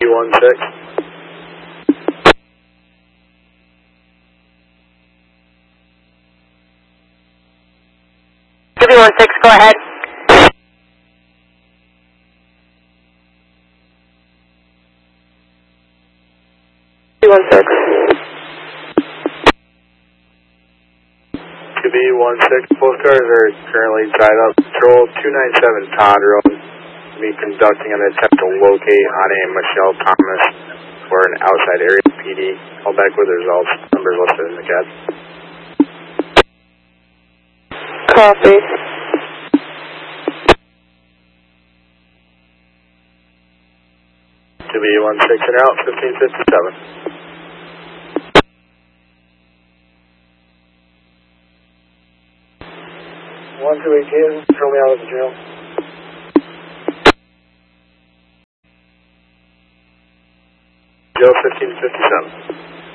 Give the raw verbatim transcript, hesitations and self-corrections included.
one six. W one six, go ahead. W one six. Q B one six, both cars are currently tied up. Patrol two nine seven Todd Road. Be conducting an attempt to locate on a Michelle Thomas for an outside area P D. Call back with the results. Numbers listed in the cab. Copy. Q B one six and out, fifteen fifty-seven. one two eighteen, throw me out of the jail. Joe fifteen fifty-seven.